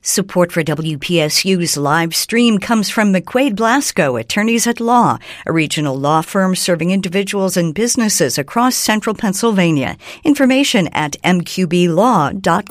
Support for WPSU's live stream comes from McQuaid Blasco, Attorneys at Law, a regional law firm serving individuals and businesses across central Pennsylvania. Information at mqblaw.com.